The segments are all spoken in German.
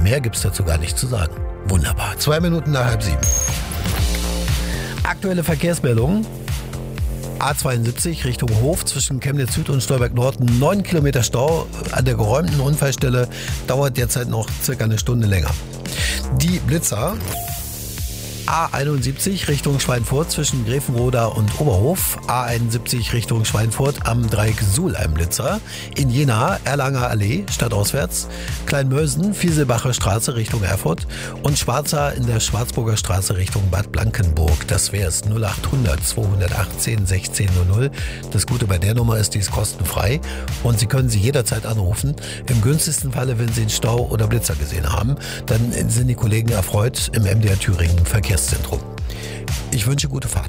Mehr gibt's dazu gar nicht zu sagen. Wunderbar. 2 Minuten nach 6:30. Aktuelle Verkehrsmeldungen. A72 Richtung Hof zwischen Chemnitz Süd und Stolberg Nord. 9 Kilometer Stau an der geräumten Unfallstelle. Dauert derzeit noch circa eine Stunde länger. Die Blitzer. A71 Richtung Schweinfurt zwischen Grevenroda und Oberhof. A71 Richtung Schweinfurt am Dreieck Suhl ein Blitzer. In Jena Erlanger Allee stadtauswärts. Kleinmösen Fieselbacher Straße Richtung Erfurt. Und Schwarza in der Schwarzburger Straße Richtung Bad Blankenburg. Das wäre es 0800 218 1600. Das Gute bei der Nummer ist, die ist kostenfrei. Und Sie können sie jederzeit anrufen. Im günstigsten Falle, wenn Sie einen Stau oder Blitzer gesehen haben, dann sind die Kollegen erfreut im MDR Thüringen Verkehrszentrum. Ich wünsche gute Fahrt.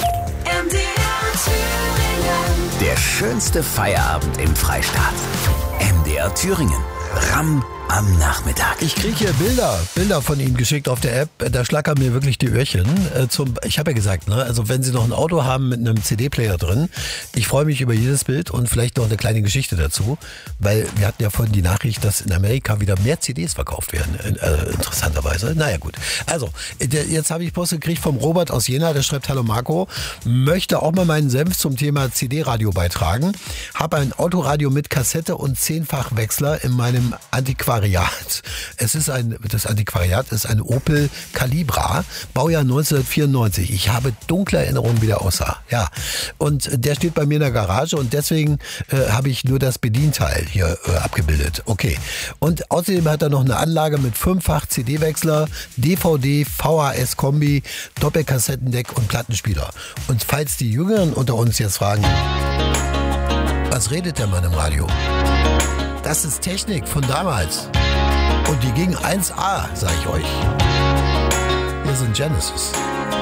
Der schönste Feierabend im Freistaat. MDR Thüringen. Ramm am Nachmittag. Ich kriege hier Bilder von Ihnen geschickt auf der App. Da schlackern mir wirklich die Öhrchen. Ich habe ja gesagt, ne, also wenn Sie noch ein Auto haben mit einem CD-Player drin, ich freue mich über jedes Bild und vielleicht noch eine kleine Geschichte dazu, weil wir hatten ja vorhin die Nachricht, dass in Amerika wieder mehr CDs verkauft werden, interessanterweise. Naja gut, also jetzt habe ich Post gekriegt vom Robert aus Jena, der schreibt: Hallo Marco, möchte auch mal meinen Senf zum Thema CD-Radio beitragen. Habe ein Autoradio mit Kassette und 10-fach-Wechsler in meinem Antiquariat. Das Antiquariat ist ein Opel Calibra, Baujahr 1994. Ich habe dunkle Erinnerungen, wie der aussah. Ja, und der steht bei mir in der Garage und deswegen habe ich nur das Bedienteil hier abgebildet. Okay. Und außerdem hat er noch eine Anlage mit 5-fach CD-Wechsler, DVD, VHS-Kombi, Doppelkassettendeck und Plattenspieler. Und falls die Jüngeren unter uns jetzt fragen, was redet der Mann im Radio? Das ist Technik von damals. Und die ging 1A, sag ich euch. Wir sind Genesis.